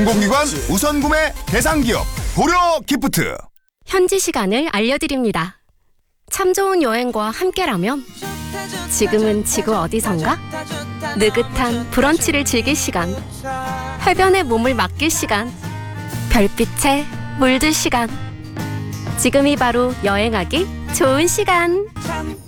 항공기관 우선 구매 대상 기업 고려 기프트. 현지 시간을 알려드립니다. 참 좋은 여행과 함께라면 지금은 지구 어디선가? 느긋한 브런치를 즐길 시간, 해변에 몸을 맡길 시간, 별빛에 물들 시간. 지금이 바로 여행하기 좋은 시간.